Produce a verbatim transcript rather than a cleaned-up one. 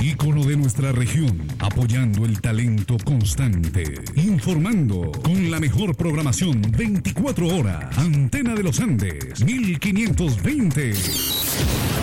ícono de nuestra región, apoyando el talento constante, informando con la mejor programación veinticuatro horas. Antena de los Andes, mil quinientos veinte.